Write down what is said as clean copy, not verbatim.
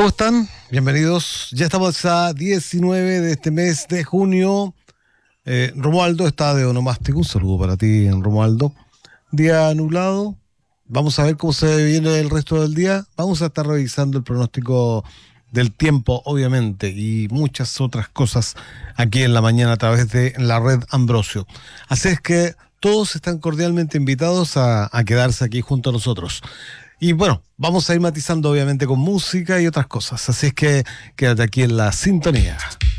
¿Cómo están? Bienvenidos. Ya estamos a 19 de este mes de junio. Romualdo está de onomástico. Un saludo para ti, Romualdo. Día nublado. Vamos a ver cómo se viene el resto del día. Vamos a estar revisando el pronóstico del tiempo, obviamente, y muchas otras cosas aquí en la mañana a través de la red Ambrosio. Así es que todos están cordialmente invitados a quedarse aquí junto a nosotros. Y bueno, vamos a ir matizando obviamente con música y otras cosas. Así es que quédate aquí en la sintonía.